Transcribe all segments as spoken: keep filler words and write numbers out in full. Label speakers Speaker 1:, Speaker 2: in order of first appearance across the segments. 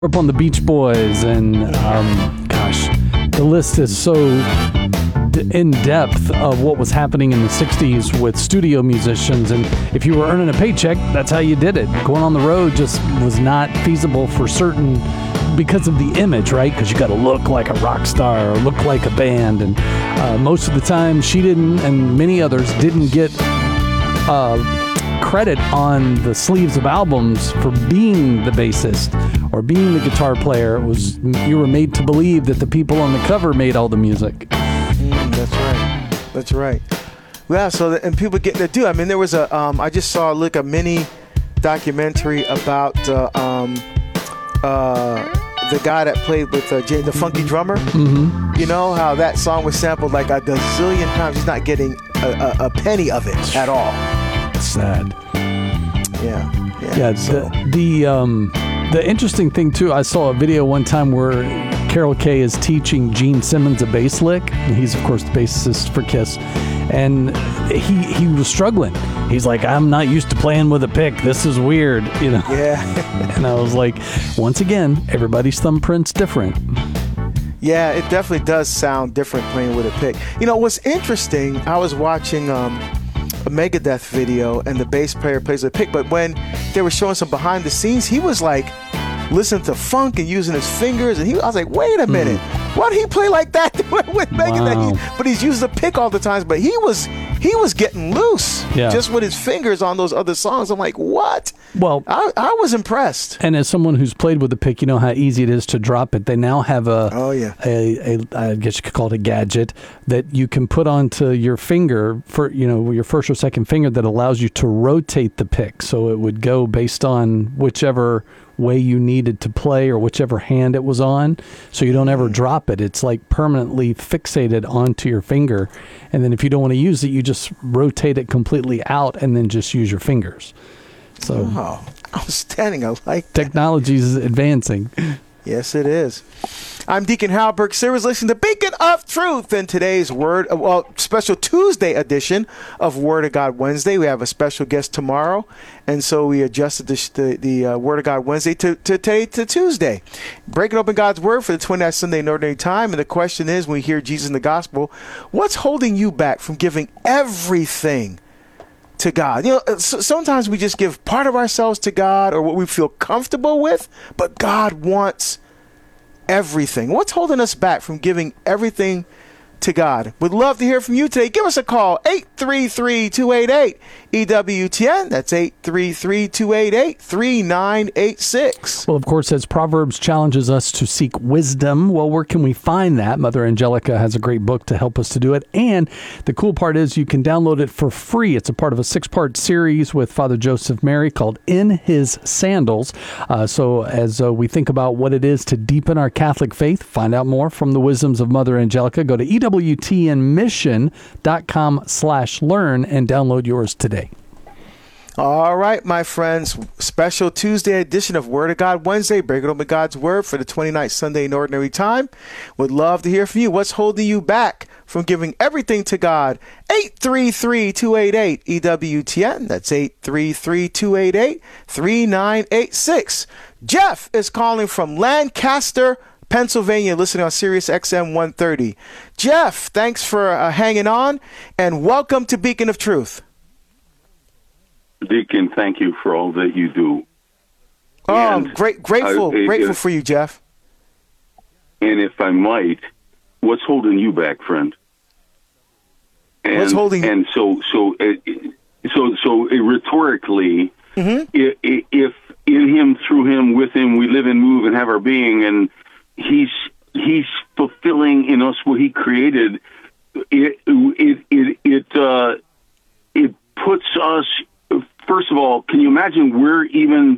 Speaker 1: Up on the Beach Boys, and um, gosh, the list is so in depth of what was happening in the sixties with studio musicians. And if you were earning a paycheck, that's how you did it. Going on the road just was not feasible for certain because of the image, right? Because you got to look like a rock star or look like a band. And uh, most of the time, she didn't, and many others didn't get uh, credit on the sleeves of albums for being the bassist or being the guitar player. It was, you were made to believe that the people on the cover made all the music.
Speaker 2: Mm, that's right. That's right. Yeah. So the, and people getting to do. I mean, there was a. Um, I just saw like a mini documentary about uh, um, uh, the guy that played with uh, Jay, the funky drummer.
Speaker 1: Mm-hmm.
Speaker 2: You know how that song was sampled like a gazillion times. He's not getting a, a, a penny of it at all.
Speaker 1: Sad.
Speaker 2: Yeah. Yeah.
Speaker 1: Yeah.
Speaker 2: So.
Speaker 1: The, the um. The interesting thing, too, I saw a video one time where Carol Kay is teaching Gene Simmons a bass lick. And he's, of course, the bassist for Kiss. And he he was struggling. He's like, I'm not used to playing with a pick. This is weird, you know?
Speaker 2: Yeah.
Speaker 1: And I was like, once again, everybody's thumbprint's different.
Speaker 2: Yeah, it definitely does sound different playing with a pick. You know, what's interesting, I was watching um, a Megadeth video, and the bass player plays a pick, but when they were showing some behind the scenes, he was like listening to funk and using his fingers, and he I was like, wait a minute, mm. why did he play like that with Megadeth?
Speaker 1: Wow.
Speaker 2: He, but he's using the pick all the time, but he was he was getting loose
Speaker 1: yeah.
Speaker 2: just with his fingers on those other songs. I'm like, what?
Speaker 1: Well,
Speaker 2: I, I was impressed.
Speaker 1: And as someone who's played with the pick, you know how easy it is to drop it. They now have a,
Speaker 2: oh, yeah.
Speaker 1: a, a I guess you could call it a gadget that you can put onto your finger, for you know, your first or second finger, that allows you to rotate the pick. So it would go based on whichever way you needed to play or whichever hand it was on, so you don't ever drop it. It's like permanently fixated onto your finger, and then if you don't want to use it, you just rotate it completely out and then just use your fingers. So
Speaker 2: oh, outstanding. I like that.
Speaker 1: Technology is advancing.
Speaker 2: Yes, it is. I'm Deacon Halberg. Sarah's listening to Beacon of Truth, in today's Word, well, special Tuesday edition of Word of God Wednesday. We have a special guest tomorrow, and so we adjusted the the, the uh, Word of God Wednesday to, to today to Tuesday. Breaking open God's Word for the twenty-ninth Sunday in Ordinary Time, and the question is, when we hear Jesus in the Gospel, what's holding you back from giving everything to God? You know, sometimes we just give part of ourselves to God or what we feel comfortable with, but God wants everything. What's holding us back from giving everything to God? Would love to hear from you today. Give us a call, eight three three, two eight eight, E W T N. That's eight three three, two eight eight, three nine eight six.
Speaker 1: Well, of course, as Proverbs challenges us to seek wisdom, well, where can we find that? Mother Angelica has a great book to help us to do it. And the cool part is you can download it for free. It's a part of a six-part series with Father Joseph Mary called In His Sandals. Uh, so as uh, we think about what it is to deepen our Catholic faith, find out more from the wisdoms of Mother Angelica, go to E W T N mission dot com slash learn and download yours today.
Speaker 2: All right, my friends, special Tuesday edition of Word of God Wednesday, breaking open God's Word for the twenty-ninth Sunday in Ordinary Time. Would love to hear from you. What's holding you back from giving everything to God? eight three three, two eight eight, E W T N. That's eight three three, two eight eight, three nine eight six. Jeff is calling from Lancaster, Pennsylvania, listening on Sirius X M one thirty. Jeff, thanks for uh, hanging on, and welcome to Beacon of Truth.
Speaker 3: Deacon, thank you for all that you do.
Speaker 2: Oh,
Speaker 3: and
Speaker 2: I'm great, grateful,
Speaker 3: I,
Speaker 2: grateful
Speaker 3: if,
Speaker 2: for you, Jeff.
Speaker 3: And if I might, what's holding you back, friend? And,
Speaker 2: what's holding?
Speaker 3: And so, so, uh, so, so, uh, rhetorically,
Speaker 2: mm-hmm.
Speaker 3: if, if in Him, through Him, with Him, we live and move and have our being, and He's He's fulfilling in us what He created, it it it it uh, it puts us. First of all, can you imagine we're even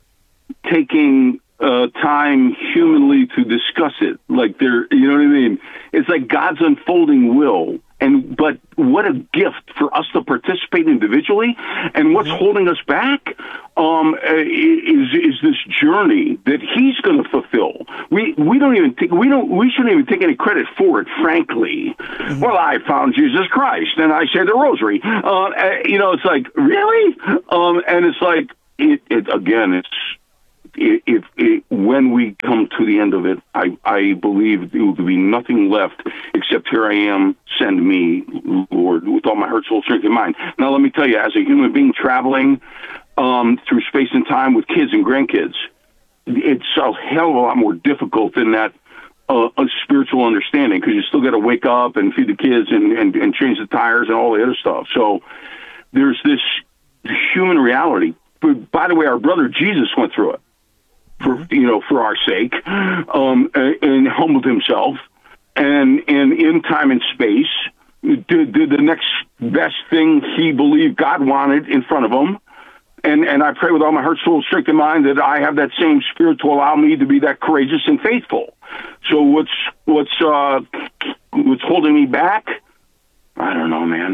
Speaker 3: taking uh, time humanly to discuss it? Like there, you know what I mean? It's like God's unfolding will. And but what a gift for us to participate individually. And what's holding us back um, is is this journey that He's going to fulfill. We we don't even take, we don't we shouldn't even take any credit for it. Frankly, mm-hmm. Well, I found Jesus Christ and I said the Rosary. Uh, you know, it's like really, um, and it's like it, it again. It's if, if when we come to the end of it, I, I believe there will be nothing left except here I am, send me, Lord, with all my heart, soul, strength, and mind. Now, let me tell you, as a human being traveling um, through space and time with kids and grandkids, it's a hell of a lot more difficult than that uh, a spiritual understanding, because you still got to wake up and feed the kids and, and, and change the tires and all the other stuff. So there's this human reality. But by the way, our brother Jesus went through it for, you know, for our sake, um, and, and humbled himself, and, and in time and space did, did the next best thing he believed God wanted in front of him. And and I pray with all my heart, soul, strength, and mind that I have that same spirit to allow me to be that courageous and faithful. So what's what's uh, what's holding me back? I don't know, man.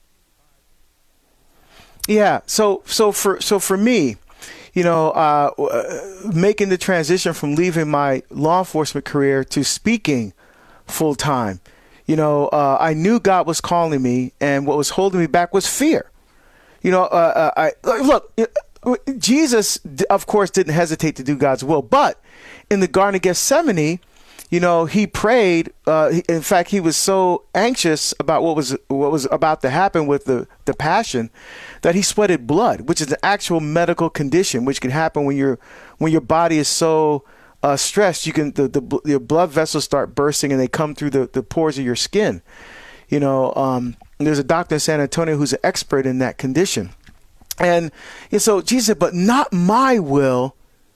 Speaker 2: Yeah. So so for so for me, you know, uh, making the transition from leaving my law enforcement career to speaking full time, you know, uh, I knew God was calling me, and what was holding me back was fear. You know, uh, uh, I look, Jesus, of course, didn't hesitate to do God's will. But in the Garden of Gethsemane, you know, he prayed. Uh, in fact, he was so anxious about what was what was about to happen with the, the passion that he sweated blood, which is an actual medical condition, which can happen when you're when your body is so uh, stressed. You can the, the your blood vessels start bursting and they come through the, the pores of your skin. You know, um, there's a doctor in San Antonio who's an expert in that condition. And, and so Jesus said, but not my will,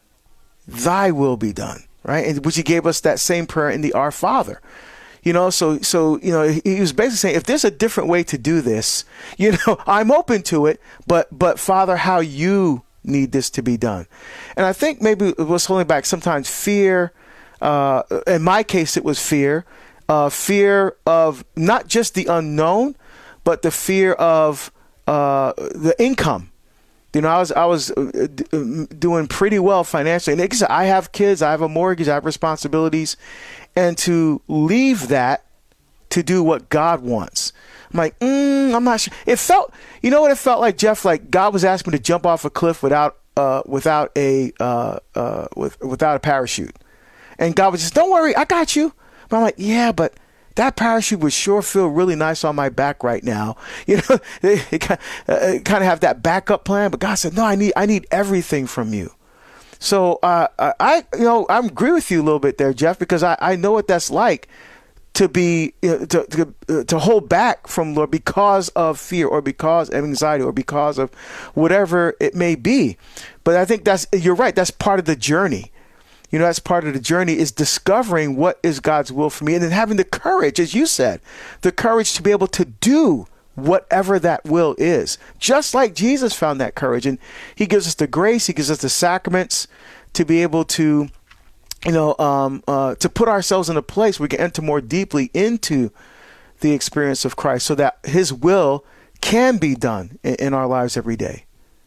Speaker 2: thy will be done. Right. And which he gave us that same prayer in the Our Father. You know, so, so, you know, he was basically saying, if there's a different way to do this, you know, I'm open to it. But, but Father, how you need this to be done. And I think maybe what's holding back sometimes fear. Uh, in my case, it was fear. Uh, fear of not just the unknown, but the fear of uh, the income. You know, I was I was doing pretty well financially. And like I said, I have kids, I have a mortgage, I have responsibilities. And to leave that to do what God wants, I'm like, mm, I'm not sure. It felt, you know what it felt like, Jeff? Like God was asking me to jump off a cliff without uh, without a uh, uh, with, without a parachute. And God was just, don't worry, I got you. But I'm like, yeah, but that parachute would sure feel really nice on my back right now. You know, it, it, kind of have that backup plan. But God said, no, I need I need everything from you. So uh, I, you know, I agree with you a little bit there, Jeff, because I, I know what that's like to be you know, to to, uh, to hold back from Lord because of fear or because of anxiety or because of whatever it may be. But I think that's you're right. That's part of the journey. You know, that's part of the journey is discovering what is God's will for me and then having the courage, as you said, the courage to be able to do whatever that will is, just like Jesus found that courage. And he gives us the grace, he gives us the sacraments to be able to, you know, um, uh, to put ourselves in a place where we can enter more deeply into the experience of Christ so that his will can be done in, in our lives every day.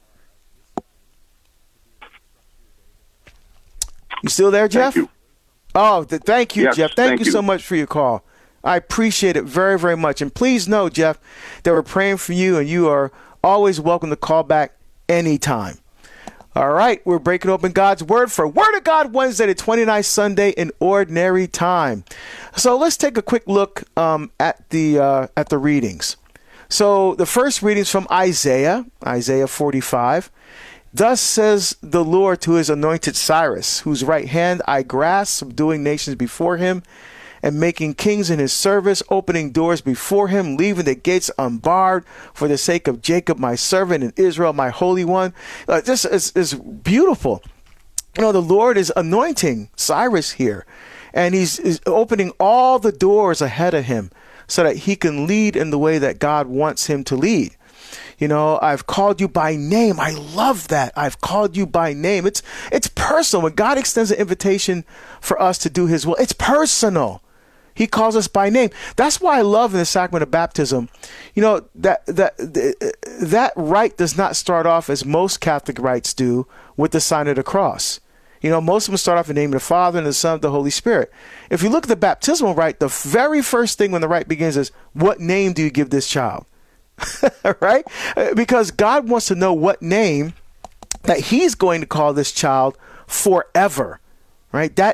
Speaker 2: You still there, Jeff?
Speaker 3: Thank you.
Speaker 2: Oh, th- thank you,
Speaker 3: yes,
Speaker 2: Jeff. Thank,
Speaker 3: thank
Speaker 2: you
Speaker 3: you
Speaker 2: so much for your call. I appreciate it very, very much. And please know, Jeff, that we're praying for you, and you are always welcome to call back anytime. All right, we're breaking open God's Word for Word of God Wednesday, the twenty-ninth Sunday in Ordinary Time. So let's take a quick look um, at the uh, at the readings. So the first reading is from Isaiah, Isaiah forty-five. Thus says the Lord to his anointed Cyrus, whose right hand I grasp, subduing nations before him, and making kings in his service, opening doors before him, leaving the gates unbarred for the sake of Jacob, my servant, and Israel, my holy one. Uh, this is, is beautiful. You know, the Lord is anointing Cyrus here, and he's, he's opening all the doors ahead of him so that he can lead in the way that God wants him to lead. You know, I've called you by name. I love that. I've called you by name. It's it's personal. When God extends an invitation for us to do his will, it's personal. He calls us by name. That's why I love in the sacrament of baptism, you know, that that that rite does not start off as most Catholic rites do with the sign of the cross. You know, most of them start off in the name of the Father and the Son and the Holy Spirit. If you look at the baptismal rite, the very first thing when the rite begins is, what name do you give this child? Right? Because God wants to know what name that he's going to call this child forever. Right? That